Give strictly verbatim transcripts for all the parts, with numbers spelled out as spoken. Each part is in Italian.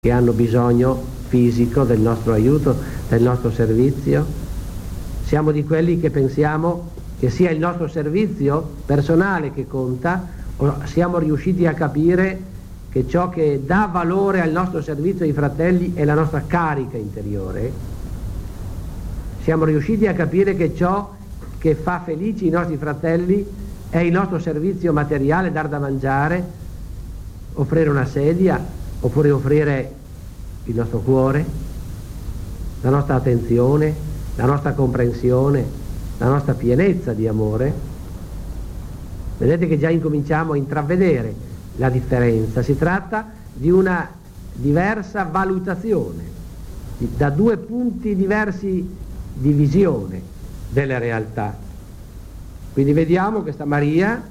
che hanno bisogno fisico del nostro aiuto, del nostro servizio? Siamo di quelli che pensiamo che sia il nostro servizio personale che conta, o siamo riusciti a capire che ciò che dà valore al nostro servizio ai fratelli è la nostra carica interiore? Siamo riusciti a capire che ciò che fa felici i nostri fratelli è il nostro servizio materiale, dar da mangiare, offrire una sedia, oppure offrire il nostro cuore, la nostra attenzione, la nostra comprensione, la nostra pienezza di amore? Vedete che già incominciamo a intravedere la differenza. Si tratta di una diversa valutazione, da due punti diversi di visione delle realtà. Quindi vediamo questa Maria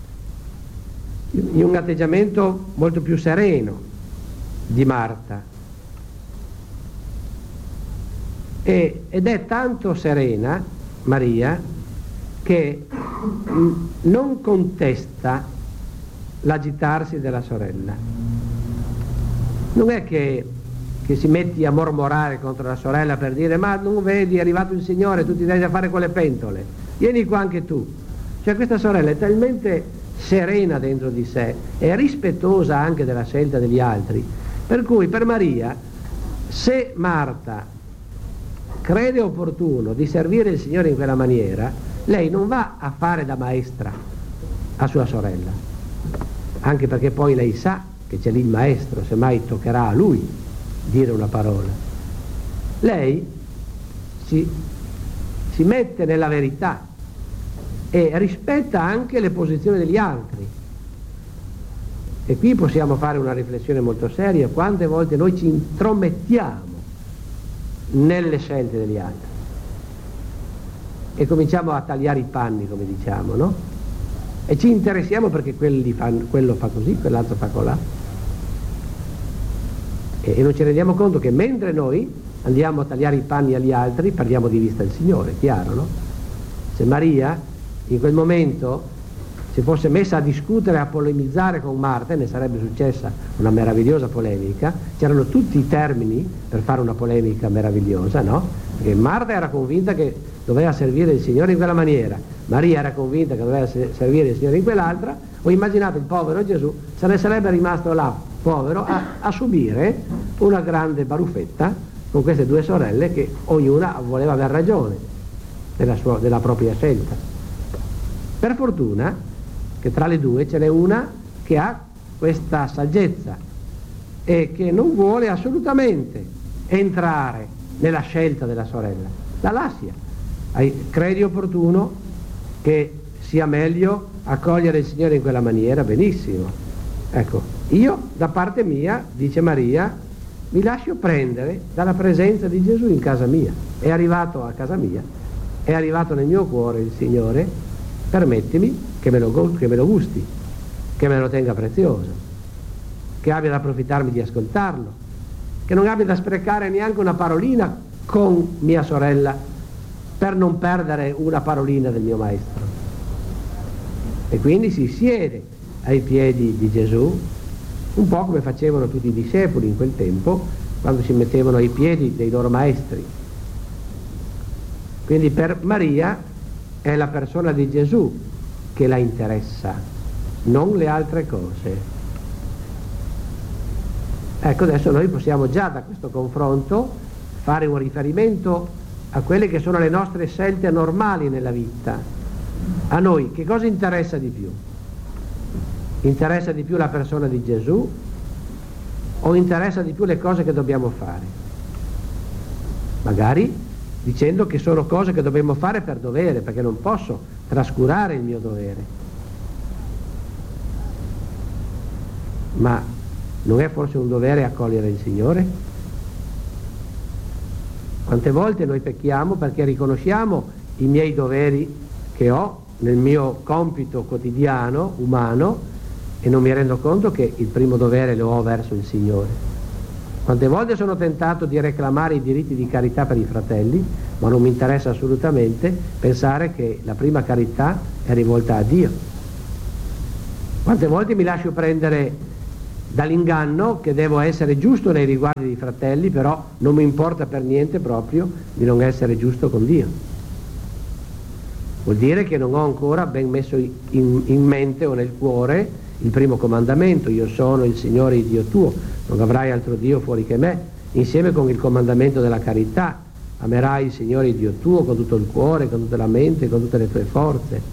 in un atteggiamento molto più sereno di Marta, e, ed è tanto serena Maria che non contesta l'agitarsi della sorella. Non è che, che si metti a mormorare contro la sorella per dire: ma non vedi, è arrivato il Signore, tu ti devi a fare con le pentole, vieni qua anche tu. Cioè questa sorella è talmente serena dentro di sé e rispettosa anche della scelta degli altri, per cui per Maria, se Marta crede opportuno di servire il Signore in quella maniera, lei non va a fare da maestra a sua sorella, anche perché poi lei sa che c'è lì il maestro, semmai toccherà a lui dire una parola. Lei si, si mette nella verità e rispetta anche le posizioni degli altri. E qui possiamo fare una riflessione molto seria: quante volte noi ci intromettiamo nelle scelte degli altri e cominciamo a tagliare i panni, come diciamo, no? E ci interessiamo perché quelli fanno, quello fa così, quell'altro fa colà, e, e non ci rendiamo conto che mentre noi andiamo a tagliare i panni agli altri perdiamo di vista il Signore, chiaro, no? Se Maria in quel momento si fosse messa a discutere, a polemizzare con Marta, e ne sarebbe successa una meravigliosa polemica, c'erano tutti i termini per fare una polemica meravigliosa, no? Perché Marta era convinta che doveva servire il Signore in quella maniera, Maria era convinta che doveva servire il Signore in quell'altra. O immaginate il povero Gesù, se ne sarebbe rimasto là, povero, a, a subire una grande baruffetta con queste due sorelle che ognuna voleva aver ragione della, sua, della propria scelta. Per fortuna che tra le due ce n'è una che ha questa saggezza e che non vuole assolutamente entrare nella scelta della sorella, la lascia. Credi opportuno che sia meglio accogliere il Signore in quella maniera? Benissimo. Ecco, io da parte mia, dice Maria, mi lascio prendere dalla presenza di Gesù in casa mia. È arrivato a casa mia, è arrivato nel mio cuore il Signore, permettimi che me, lo, che me lo gusti, che me lo tenga prezioso, che abbia da approfittarmi di ascoltarlo, che non abbia da sprecare neanche una parolina con mia sorella per non perdere una parolina del mio maestro. E quindi si siede ai piedi di Gesù, un po' come facevano tutti i discepoli in quel tempo, quando si mettevano ai piedi dei loro maestri. Quindi per Maria è la persona di Gesù che la interessa, non le altre cose. Ecco, adesso noi possiamo già da questo confronto fare un riferimento a quelle che sono le nostre scelte normali nella vita. A noi che cosa interessa di più? Interessa di più la persona di Gesù o interessa di più le cose che dobbiamo fare? Magari dicendo che sono cose che dobbiamo fare per dovere, perché non posso trascurare il mio dovere. Ma non è forse un dovere accogliere il Signore? Quante volte noi pecchiamo perché riconosciamo i miei doveri che ho nel mio compito quotidiano, umano, e non mi rendo conto che il primo dovere lo ho verso il Signore. Quante volte sono tentato di reclamare i diritti di carità per i fratelli, ma non mi interessa assolutamente pensare che la prima carità è rivolta a Dio. Quante volte mi lascio prendere dall'inganno che devo essere giusto nei riguardi dei fratelli, però non mi importa per niente proprio di non essere giusto con Dio. Vuol dire che non ho ancora ben messo in, in mente o nel cuore il primo comandamento: io sono il Signore il Dio tuo, non avrai altro Dio fuori che me, insieme con il comandamento della carità: amerai il Signore il Dio tuo con tutto il cuore, con tutta la mente, con tutte le tue forze.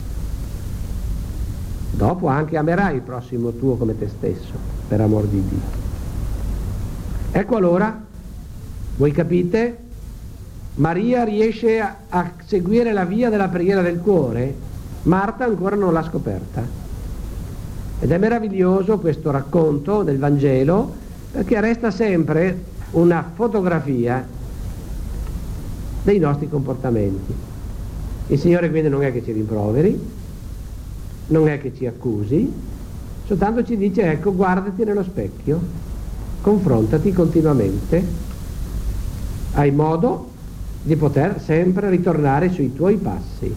Dopo anche amerai il prossimo tuo come te stesso, per amor di Dio. Ecco allora, voi capite, Maria riesce a, a seguire la via della preghiera del cuore, Marta ancora non l'ha scoperta. Ed è meraviglioso questo racconto del Vangelo, perché resta sempre una fotografia dei nostri comportamenti. Il Signore quindi non è che ci rimproveri, non è che ci accusi, soltanto ci dice: ecco, guardati nello specchio, confrontati continuamente, hai modo di poter sempre ritornare sui tuoi passi.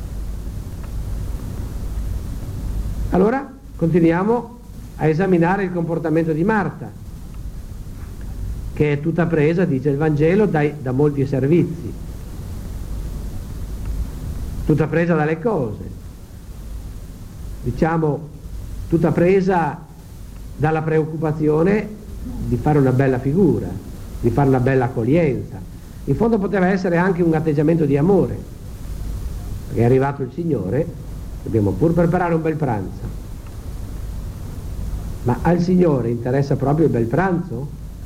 Allora continuiamo a esaminare il comportamento di Marta, che è tutta presa, dice il Vangelo, dai, da molti servizi, tutta presa dalle cose, diciamo tutta presa dalla preoccupazione di fare una bella figura, di fare una bella accoglienza. In fondo poteva essere anche un atteggiamento di amore, perché è arrivato il Signore, dobbiamo pur preparare un bel pranzo. Ma al Signore interessa proprio il bel pranzo?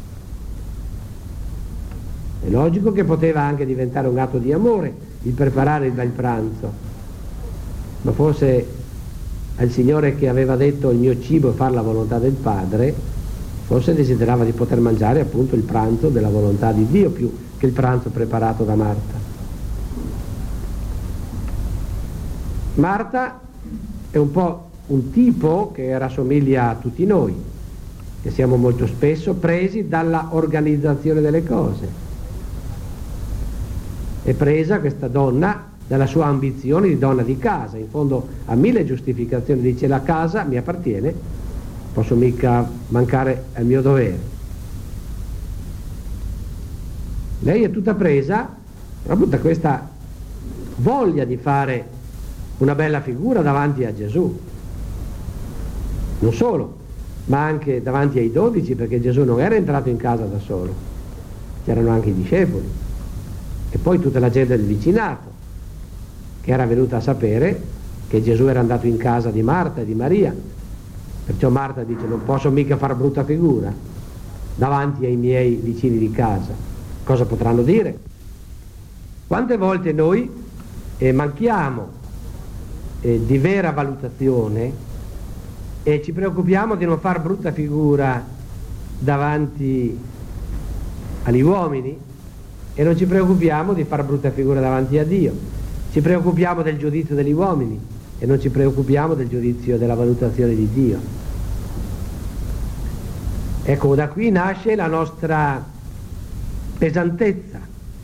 È logico che poteva anche diventare un atto di amore il preparare il bel pranzo, ma forse al Signore, che aveva detto il mio cibo è far la volontà del Padre, forse desiderava di poter mangiare appunto il pranzo della volontà di Dio più che il pranzo preparato da Marta. Marta è un po' un tipo che rassomiglia a tutti noi, che siamo molto spesso presi dalla organizzazione delle cose. È presa questa donna dalla sua ambizione di donna di casa, in fondo ha mille giustificazioni, dice: la casa mi appartiene, posso mica mancare al mio dovere. Lei è tutta presa proprio da questa voglia di fare una bella figura davanti a Gesù, non solo, ma anche davanti ai dodici, perché Gesù non era entrato in casa da solo, c'erano anche i discepoli e poi tutta la gente del vicinato che era venuta a sapere che Gesù era andato in casa di Marta e di Maria. Perciò Marta dice: non posso mica far brutta figura davanti ai miei vicini di casa, cosa potranno dire? Quante volte noi eh, manchiamo eh, di vera valutazione e ci preoccupiamo di non far brutta figura davanti agli uomini e non ci preoccupiamo di far brutta figura davanti a Dio. Ci preoccupiamo del giudizio degli uomini e non ci preoccupiamo del giudizio, della valutazione di Dio. Ecco, da qui nasce la nostra pesantezza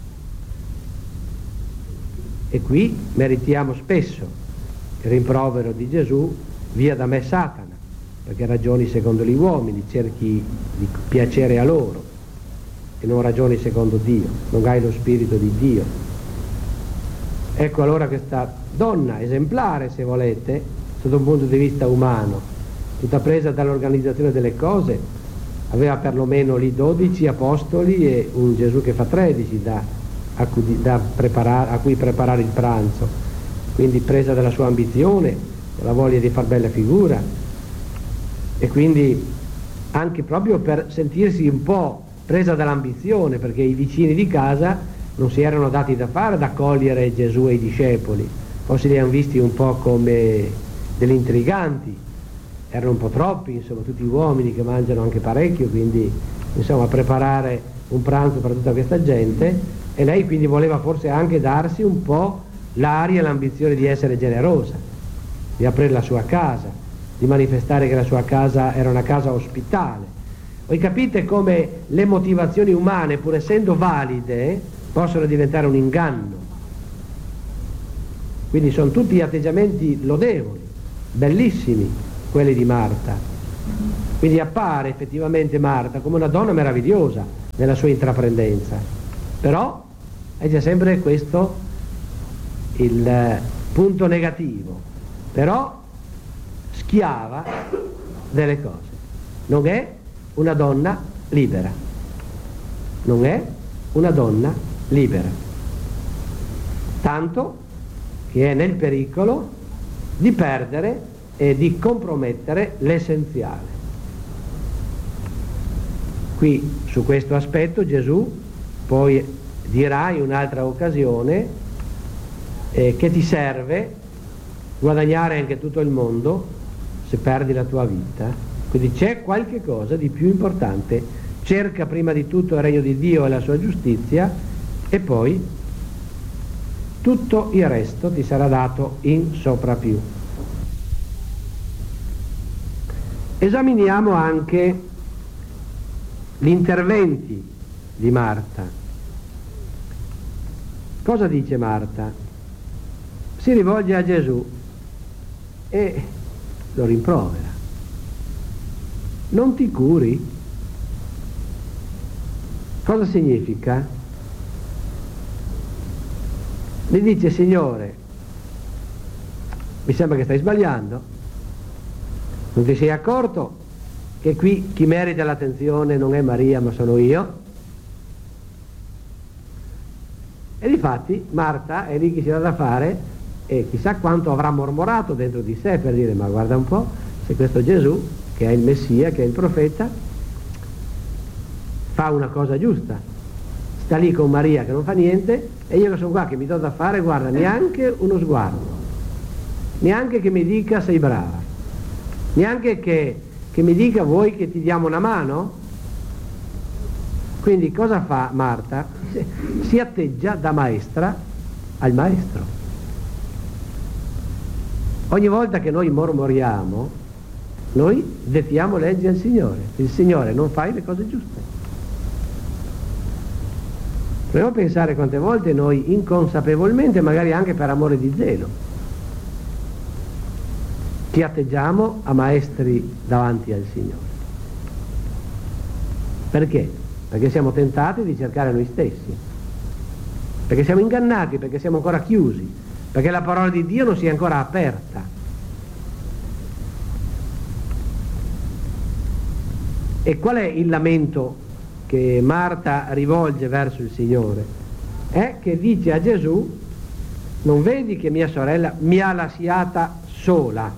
e qui meritiamo spesso il rimprovero di Gesù: via da me Satana, perché ragioni secondo gli uomini, cerchi di piacere a loro e non ragioni secondo Dio, non hai lo spirito di Dio. Ecco allora questa donna esemplare, se volete, sotto un punto di vista umano, tutta presa dall'organizzazione delle cose, aveva perlomeno lì dodici apostoli e un Gesù che fa tredici da, a, cui, da preparare, a cui preparare il pranzo, quindi presa dalla sua ambizione, dalla voglia di far bella figura e quindi anche proprio per sentirsi un po' presa dall'ambizione, perché i vicini di casa non si erano dati da fare ad accogliere Gesù e i discepoli, forse li hanno visti un po' come degli intriganti, erano un po' troppi, insomma, tutti uomini che mangiano anche parecchio, quindi insomma preparare un pranzo per tutta questa gente, e lei quindi voleva forse anche darsi un po' l'aria e l'ambizione di essere generosa, di aprire la sua casa, di manifestare che la sua casa era una casa ospitale. Voi capite come le motivazioni umane, pur essendo valide, possono diventare un inganno. Quindi sono tutti atteggiamenti lodevoli, bellissimi quelli di Marta, Quindi appare effettivamente Marta come una donna meravigliosa nella sua intraprendenza, però è già sempre questo il eh, punto negativo, però schiava delle cose, non è una donna libera, non è una donna libera, tanto che è nel pericolo di perdere e di compromettere l'essenziale. Qui su questo aspetto Gesù poi dirà in un'altra occasione eh, che ti serve guadagnare anche tutto il mondo se perdi la tua vita. Quindi c'è qualche cosa di più importante: cerca prima di tutto il regno di Dio e la sua giustizia, e poi tutto il resto ti sarà dato in soprapiù. Esaminiamo anche gli interventi di Marta. Cosa dice Marta? Si rivolge a Gesù e lo rimprovera. Non ti curi? Cosa significa? Gli dice: Signore, mi sembra che stai sbagliando, non ti sei accorto che qui chi merita l'attenzione non è Maria ma sono io? E difatti Marta è lì che si dà da fare, e chissà quanto avrà mormorato dentro di sé per dire: ma guarda un po', se questo Gesù, che è il Messia, che è il profeta, fa una cosa giusta, sta lì con Maria che non fa niente, e io che sono qua che mi do da fare, guarda, neanche uno sguardo, neanche che mi dica sei brava, neanche che, che mi dica vuoi che ti diamo una mano? Quindi cosa fa Marta? Si atteggia da maestra al maestro. Ogni volta che noi mormoriamo, noi dettiamo leggi al Signore. Il Signore: non fai le cose giuste. Proviamo a pensare quante volte noi inconsapevolmente, magari anche per amore di zelo, ci atteggiamo a maestri davanti al Signore. Perché? Perché siamo tentati di cercare noi stessi, perché siamo ingannati, perché siamo ancora chiusi, perché la parola di Dio non si è ancora aperta. E qual è il lamento che Marta rivolge verso il Signore? È che dice a Gesù: non vedi che mia sorella mi ha lasciata sola?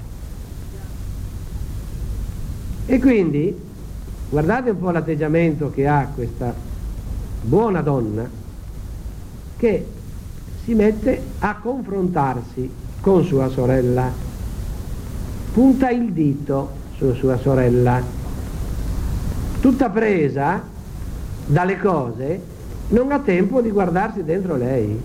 E quindi guardate un po' l'atteggiamento che ha questa buona donna, che si mette a confrontarsi con sua sorella, punta il dito su sua sorella, tutta presa dalle cose, non ha tempo di guardarsi dentro lei.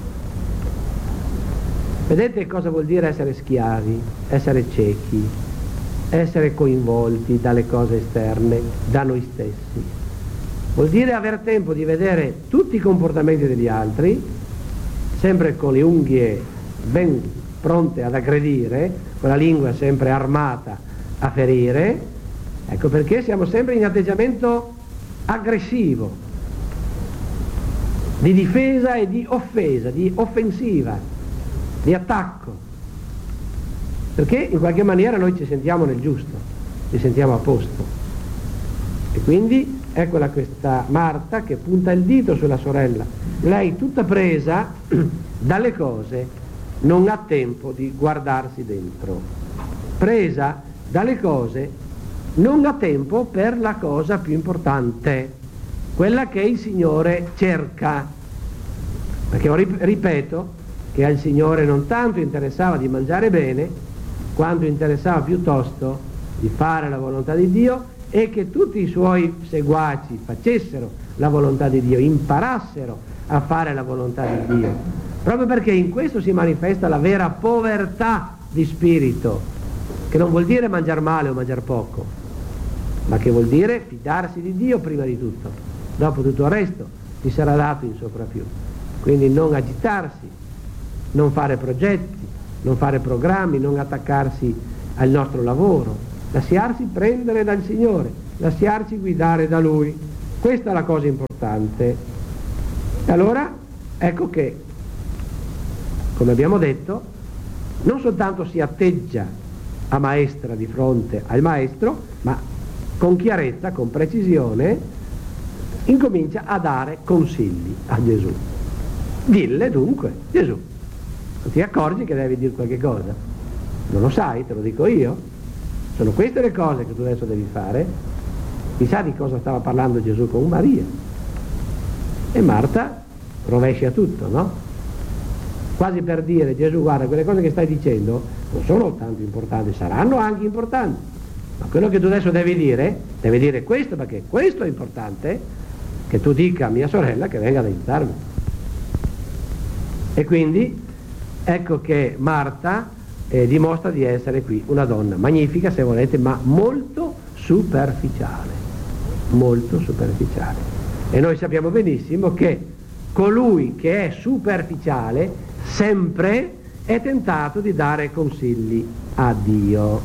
Vedete cosa vuol dire essere schiavi, essere ciechi, essere coinvolti dalle cose esterne, da noi stessi? Vuol dire aver tempo di vedere tutti i comportamenti degli altri, sempre con le unghie ben pronte ad aggredire, con la lingua sempre armata a ferire. Ecco perché siamo sempre in atteggiamento aggressivo, di difesa e di offesa, di offensiva, di attacco, perché in qualche maniera noi ci sentiamo nel giusto, ci sentiamo a posto. E quindi eccola questa Marta che punta il dito sulla sorella, lei tutta presa dalle cose non ha tempo di guardarsi dentro, presa dalle cose non ha tempo per la cosa più importante, quella che il Signore cerca. Perché ripeto che al Signore non tanto interessava di mangiare bene, quanto interessava piuttosto di fare la volontà di Dio, e che tutti i suoi seguaci facessero la volontà di Dio, imparassero a fare la volontà di Dio, proprio perché in questo si manifesta la vera povertà di spirito, che non vuol dire mangiare male o mangiare poco, ma che vuol dire fidarsi di Dio prima di tutto, dopo tutto il resto ti sarà dato in soprapiù. Quindi non agitarsi, non fare progetti, non fare programmi, non attaccarsi al nostro lavoro, lasciarsi prendere dal Signore, lasciarci guidare da Lui. Questa è la cosa importante. E allora ecco che, come abbiamo detto, non soltanto si atteggia a maestra di fronte al maestro, ma con chiarezza, con precisione, incomincia a dare consigli a Gesù. Dille dunque, Gesù, non ti accorgi che devi dire qualche cosa? Non lo sai, te lo dico io. Sono queste le cose che tu adesso devi fare. Chissà di cosa stava parlando Gesù con Maria. E Marta rovescia tutto, no? Quasi per dire: Gesù, guarda, quelle cose che stai dicendo non sono tanto importanti, saranno anche importanti, ma quello che tu adesso devi dire, devi dire questo, perché questo è importante, che tu dica a mia sorella che venga ad aiutarmi. E quindi ecco che Marta eh, dimostra di essere qui una donna magnifica, se volete, ma molto superficiale, molto superficiale. E noi sappiamo benissimo che colui che è superficiale sempre è tentato di dare consigli a Dio.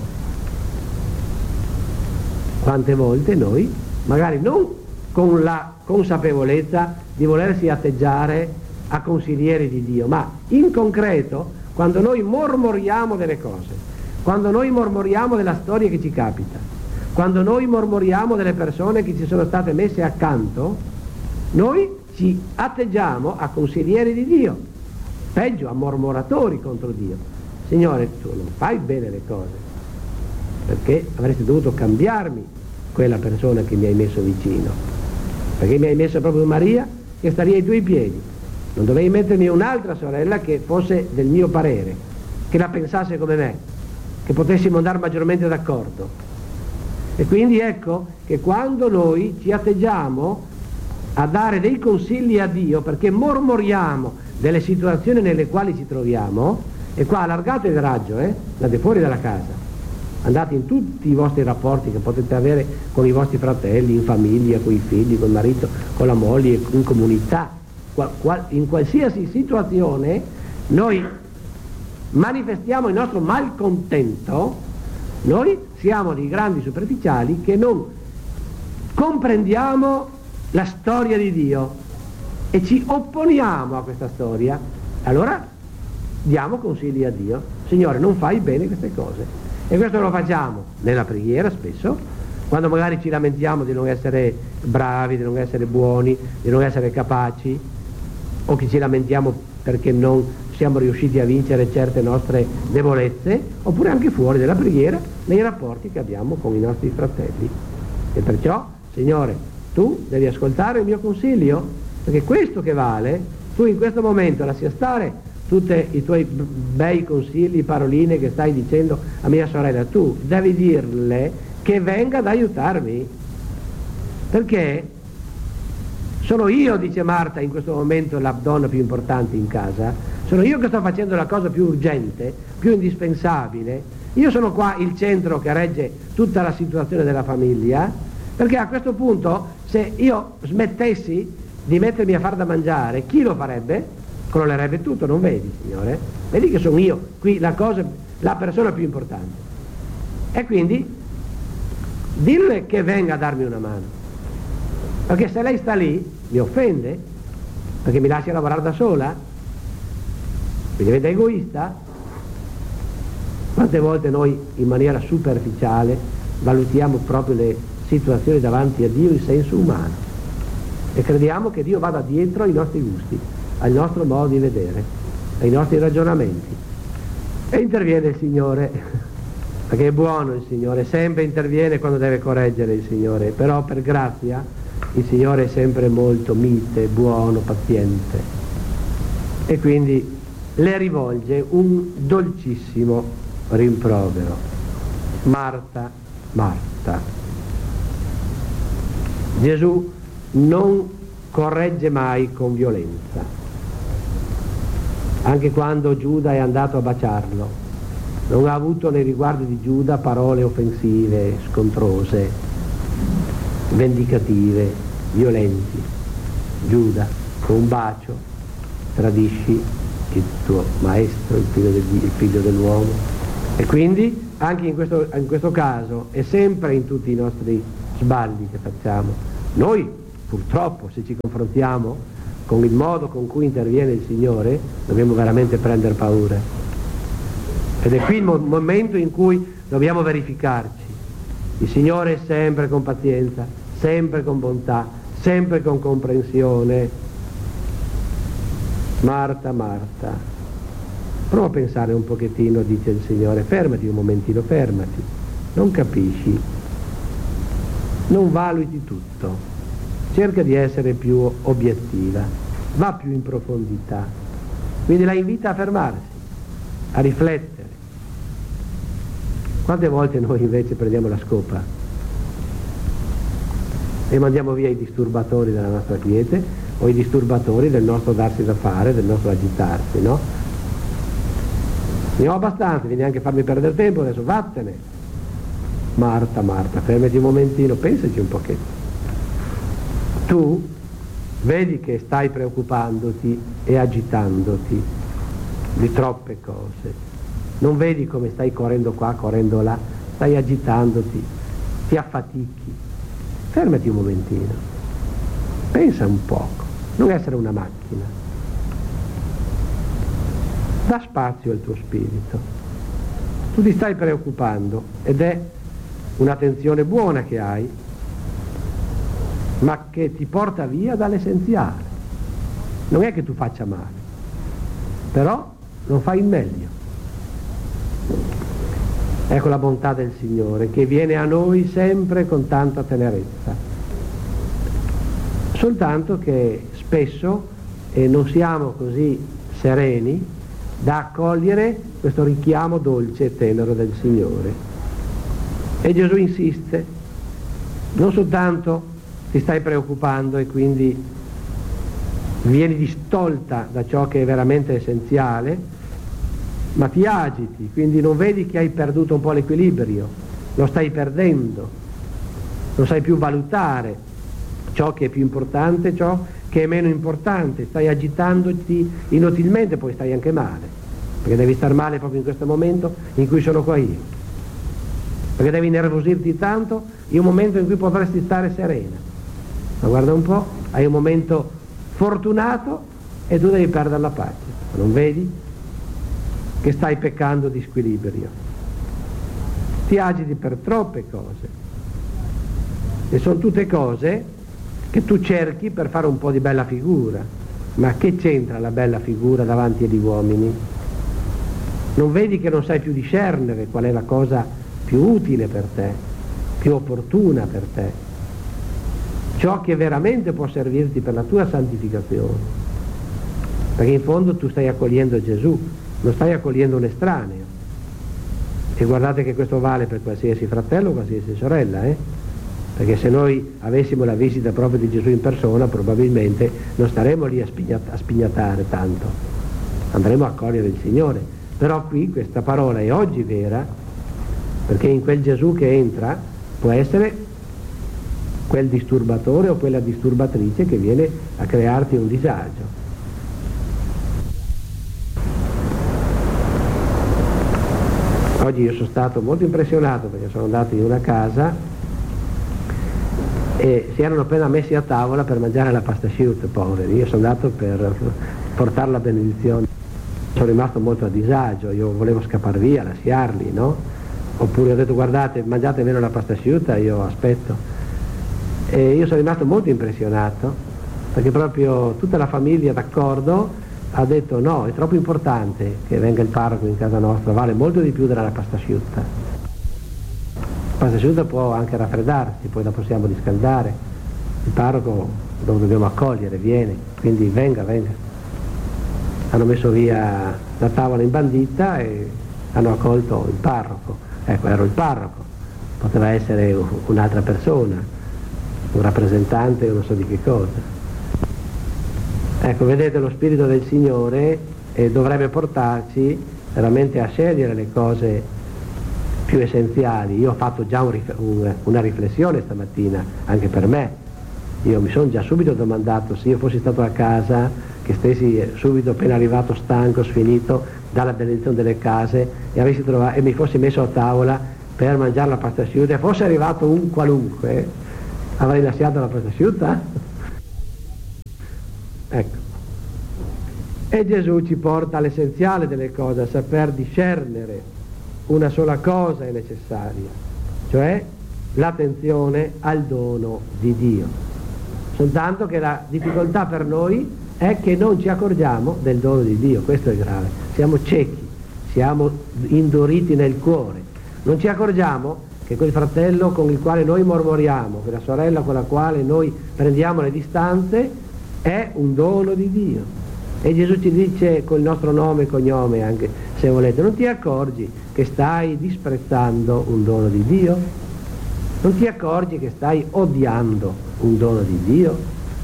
Quante volte noi, magari non con la consapevolezza di volersi atteggiare a consiglieri di Dio, ma in concreto, quando noi mormoriamo delle cose, quando noi mormoriamo della storia che ci capita, quando noi mormoriamo delle persone che ci sono state messe accanto, noi ci atteggiamo a consiglieri di Dio, peggio a mormoratori contro Dio. Signore, tu non fai bene le cose, perché avresti dovuto cambiarmi quella persona che mi hai messo vicino, perché mi hai messo proprio Maria che sta lì ai tuoi piedi. Non dovevi mettermi un'altra sorella che fosse del mio parere, che la pensasse come me, che potessimo andare maggiormente d'accordo. E quindi ecco che quando noi ci atteggiamo a dare dei consigli a Dio, perché mormoriamo delle situazioni nelle quali ci troviamo, e qua allargate il raggio, eh? Andate fuori dalla casa, andate in tutti i vostri rapporti che potete avere con i vostri fratelli, in famiglia, con i figli, col marito, con la moglie, in comunità, in qualsiasi situazione noi manifestiamo il nostro malcontento, noi siamo dei grandi superficiali che non comprendiamo la storia di Dio e ci opponiamo a questa storia. Allora diamo consigli a Dio: Signore, non fai bene queste cose. E questo lo facciamo nella preghiera spesso, quando magari ci lamentiamo di non essere bravi, di non essere buoni, di non essere capaci, o che ci lamentiamo perché non siamo riusciti a vincere certe nostre debolezze, oppure anche fuori della preghiera, nei rapporti che abbiamo con i nostri fratelli. E perciò, Signore, tu devi ascoltare il mio consiglio, perché questo che vale, tu in questo momento lascia stare tutti i tuoi bei consigli, paroline che stai dicendo a mia sorella, tu devi dirle che venga ad aiutarmi, perché sono io, dice Marta, in questo momento la donna più importante in casa, sono io che sto facendo la cosa più urgente, più indispensabile, io sono qua il centro che regge tutta la situazione della famiglia, perché a questo punto se io smettessi di mettermi a far da mangiare, chi lo farebbe? Crollerebbe tutto, non vedi, Signore? Vedi che sono io qui la cosa, la persona più importante. E quindi dille che venga a darmi una mano, perché se lei sta lì mi offende, perché mi lascia lavorare da sola, mi diventa egoista. Quante volte noi in maniera superficiale valutiamo proprio le situazioni davanti a Dio in senso umano e crediamo che Dio vada dietro ai nostri gusti, al nostro modo di vedere, ai nostri ragionamenti. E interviene il Signore, perché è buono il Signore, sempre interviene quando deve correggere il Signore, però per grazia il Signore è sempre molto mite, buono, paziente, e quindi le rivolge un dolcissimo rimprovero: Marta, Marta. Gesù non corregge mai con violenza, anche quando Giuda è andato a baciarlo, non ha avuto nei riguardi di Giuda parole offensive, scontrose, vendicative, violenti. Giuda, con un bacio tradisci il tuo maestro, il figlio, del, il figlio dell'uomo. E quindi anche in questo, in questo caso e sempre in tutti i nostri sbagli che facciamo. Noi purtroppo, se ci confrontiamo con il modo con cui interviene il Signore, dobbiamo veramente prendere paura. Ed è qui il mo- momento in cui dobbiamo verificarci. Il Signore è sempre con pazienza, sempre con bontà, sempre con comprensione. Marta, Marta, prova a pensare un pochettino, dice il Signore, fermati un momentino, fermati, non capisci, non valuti tutto, cerca di essere più obiettiva, va più in profondità, quindi la invita a fermarsi, a riflettere. Quante volte noi invece prendiamo la scopa e mandiamo via i disturbatori della nostra quiete o i disturbatori del nostro darsi da fare, del nostro agitarsi, no? Ne ho abbastanza, devi neanche farmi perdere tempo, adesso vattene. Marta, Marta, fermati un momentino, pensaci un pochetto. Tu vedi che stai preoccupandoti e agitandoti di troppe cose. Non vedi come stai correndo qua, correndo là, stai agitandoti, ti affatichi. Fermati un momentino, pensa un poco, non essere una macchina. Dà spazio al tuo spirito. Tu ti stai preoccupando ed è un'attenzione buona che hai, ma che ti porta via dall'essenziale. Non è che tu faccia male, però non fai il meglio. Ecco la bontà del Signore che viene a noi sempre con tanta tenerezza, soltanto che spesso eh, non siamo così sereni da accogliere questo richiamo dolce e tenero del Signore. E Gesù insiste, non soltanto ti stai preoccupando e quindi vieni distolta da ciò che è veramente essenziale, ma ti agiti, quindi non vedi che hai perduto un po' l'equilibrio, lo stai perdendo, non sai più valutare ciò che è più importante, ciò che è meno importante, stai agitandoti inutilmente, poi stai anche male, perché devi star male proprio in questo momento in cui sono qua io, perché devi nervosirti tanto in un momento in cui potresti stare serena. Ma guarda un po', hai un momento fortunato e tu devi perdere la pace, non vedi che stai peccando di squilibrio? Ti agiti per troppe cose e sono tutte cose che tu cerchi per fare un po' di bella figura, ma che c'entra la bella figura davanti agli uomini? Non vedi che non sai più discernere qual è la cosa più utile per te, più opportuna per te, ciò che veramente può servirti per la tua santificazione, perché in fondo tu stai accogliendo Gesù, non stai accogliendo un estraneo. E guardate che questo vale per qualsiasi fratello o qualsiasi sorella, eh? Perché se noi avessimo la visita proprio di Gesù in persona, probabilmente non staremo lì a, spignat- a spignatare tanto, andremo a accogliere il Signore. Però qui questa parola è oggi vera, perché in quel Gesù che entra può essere quel disturbatore o quella disturbatrice che viene a crearti un disagio. Oggi io sono stato molto impressionato perché sono andato in una casa e si erano appena messi a tavola per mangiare la pasta asciutta, poveri. Io sono andato per portare la benedizione. Sono rimasto molto a disagio, io volevo scappare via, lasciarli, no? Oppure ho detto guardate, mangiate meno la pasta asciutta, io aspetto. E io sono rimasto molto impressionato perché proprio tutta la famiglia d'accordo ha detto no, è troppo importante che venga il parroco in casa nostra, vale molto di più della pasta asciutta. La pasta asciutta può anche raffreddarsi, poi la possiamo riscaldare. Il parroco lo dobbiamo accogliere, viene, quindi venga, venga. Hanno messo via la tavola imbandita e hanno accolto il parroco. Ecco, ero il parroco, poteva essere un'altra persona, un rappresentante, non so di che cosa. Ecco, vedete, lo Spirito del Signore eh, dovrebbe portarci veramente a scegliere le cose più essenziali. Io ho fatto già un rif- un, una riflessione stamattina, anche per me, Io mi sono già subito domandato se io fossi stato a casa, che stessi subito appena arrivato stanco, sfinito dalla benedizione delle case e, avessi trovato, e mi fossi messo a tavola per mangiare la pasta asciutta e fosse arrivato un qualunque, avrei lasciato la pasta asciutta? Ecco. E Gesù ci porta all'essenziale delle cose, a saper discernere una sola cosa è necessaria, cioè l'attenzione al dono di Dio. Soltanto che la difficoltà per noi è che non ci accorgiamo del dono di Dio, questo è grave. Siamo ciechi, siamo induriti nel cuore. Non ci accorgiamo che quel fratello con il quale noi mormoriamo, quella sorella con la quale noi prendiamo le distanze, è un dono di Dio. E Gesù ci dice col nostro nome e cognome, anche se volete, non ti accorgi che stai disprezzando un dono di Dio? Non ti accorgi che stai odiando un dono di Dio?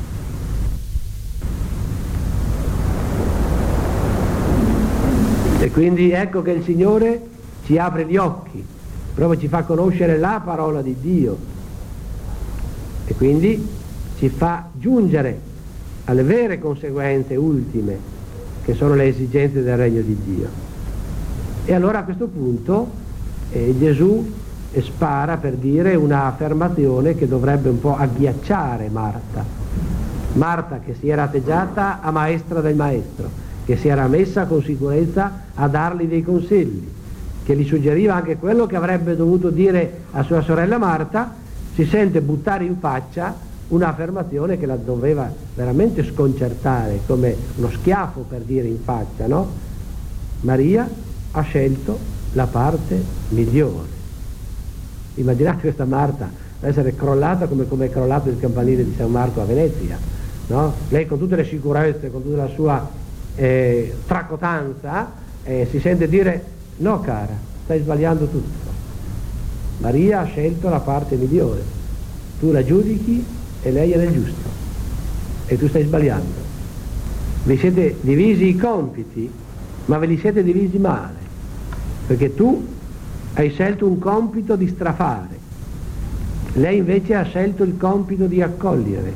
E quindi ecco che il Signore ci apre gli occhi, proprio ci fa conoscere la parola di Dio e quindi ci fa giungere alle vere conseguenze ultime, che sono le esigenze del regno di Dio. E allora a questo punto eh, Gesù e spara per dire una affermazione che dovrebbe un po' agghiacciare Marta. Marta che si era atteggiata a maestra del maestro, che si era messa con sicurezza a dargli dei consigli, che gli suggeriva anche quello che avrebbe dovuto dire a sua sorella Marta, si sente buttare in faccia un'affermazione che la doveva veramente sconcertare, come uno schiaffo per dire in faccia, no? Maria ha scelto la parte migliore. Immaginate questa Marta essere crollata come, come è crollato il campanile di San Marco a Venezia, no? Lei con tutte le sicurezze, con tutta la sua eh, tracotanza, eh, si sente dire: no cara, stai sbagliando tutto. Maria ha scelto la parte migliore, tu la giudichi e lei è nel giusto e tu stai sbagliando. Vi siete divisi i compiti, ma ve li siete divisi male, perché tu hai scelto un compito di strafare, lei invece ha scelto il compito di accogliere.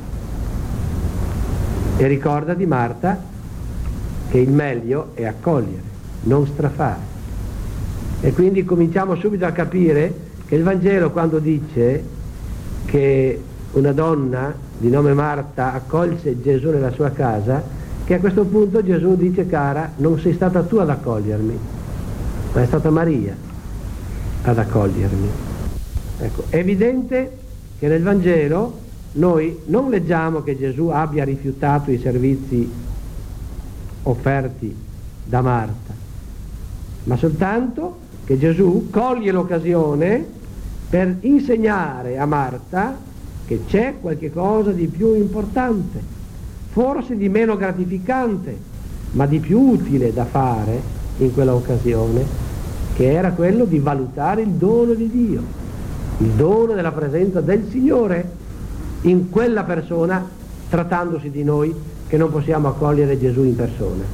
E ricordati, Marta, che il meglio è accogliere, non strafare. E quindi cominciamo subito a capire che il Vangelo, quando dice che una donna di nome Marta accolse Gesù nella sua casa, che a questo punto Gesù dice: cara, non sei stata tu ad accogliermi, ma è stata Maria ad accogliermi. Ecco, è evidente che nel Vangelo noi non leggiamo che Gesù abbia rifiutato i servizi offerti da Marta, ma soltanto che Gesù coglie l'occasione per insegnare a Marta che c'è qualche cosa di più importante, forse di meno gratificante, ma di più utile da fare in quella occasione, che era quello di valutare il dono di Dio, il dono della presenza del Signore in quella persona, trattandosi di noi che non possiamo accogliere Gesù in persona.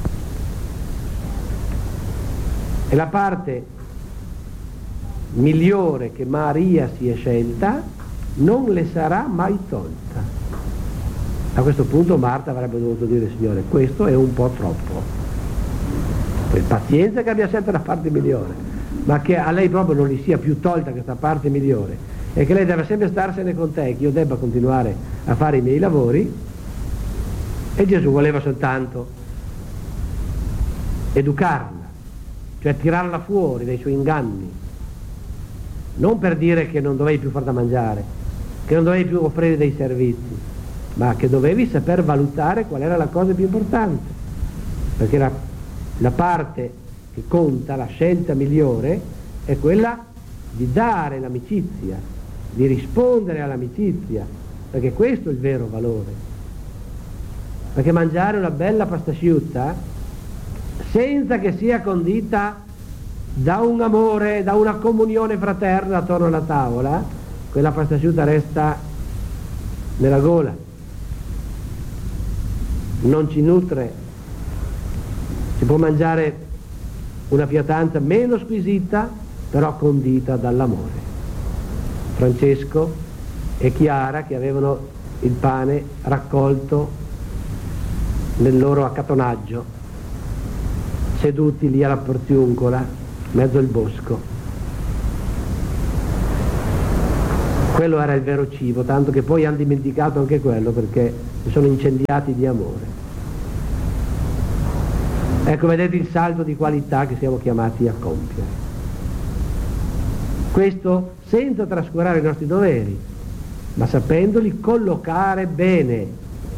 E la parte migliore che Maria si è scelta non le sarà mai tolta. A questo punto Marta avrebbe dovuto dire: Signore, questo è un po' troppo. Per pazienza che abbia sempre la parte migliore, ma che a lei proprio non gli sia più tolta questa parte migliore e che lei deve sempre starsene con te, che io debba continuare a fare i miei lavori. E Gesù voleva soltanto educarla, cioè tirarla fuori dai suoi inganni, non per dire che non dovevi più far da mangiare, che non dovevi più offrire dei servizi, ma che dovevi saper valutare qual era la cosa più importante, perché la La parte che conta, la scelta migliore, è quella di dare l'amicizia, di rispondere all'amicizia, perché questo è il vero valore. Perché mangiare una bella pasta asciutta senza che sia condita da un amore, da una comunione fraterna attorno alla tavola, quella pasta asciutta resta nella gola, non ci nutre. Si può mangiare una pietanza meno squisita, però condita dall'amore. Francesco e Chiara, che avevano il pane raccolto nel loro accatonaggio, seduti lì alla porziuncola, mezzo al bosco. Quello era il vero cibo, tanto che poi hanno dimenticato anche quello perché si sono incendiati di amore. Ecco, vedete il salto di qualità che siamo chiamati a compiere. Questo senza trascurare i nostri doveri, ma sapendoli collocare bene.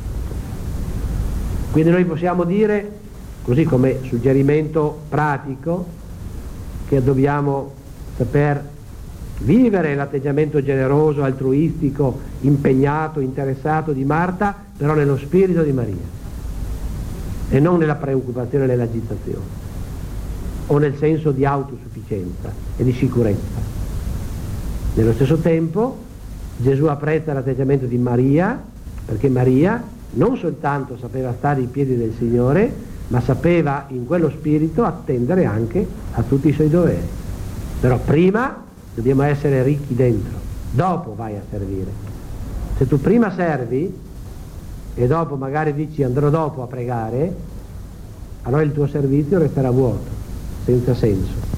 Quindi noi possiamo dire, così come suggerimento pratico, che dobbiamo saper vivere l'atteggiamento generoso, altruistico, impegnato, interessato di Marta, però nello spirito di Maria e non nella preoccupazione e nell'agitazione o nel senso di autosufficienza e di sicurezza. Nello stesso tempo Gesù apprezza l'atteggiamento di Maria, perché Maria non soltanto sapeva stare ai piedi del Signore, ma sapeva in quello spirito attendere anche a tutti i suoi doveri. Però prima dobbiamo essere ricchi dentro, dopo vai a servire. Se tu prima servi e dopo magari dici andrò dopo a pregare, allora il tuo servizio resterà vuoto, senza senso.